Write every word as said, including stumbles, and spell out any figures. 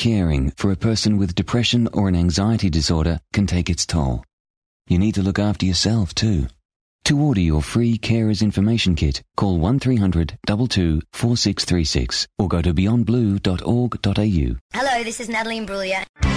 caring for a person with depression or an anxiety disorder can take its toll. You need to look after yourself too. To order your free Carers Information Kit, call one three hundred, two two, four six three six or go to beyond blue dot org dot a u. Hello, this is Natalie Imbruglia.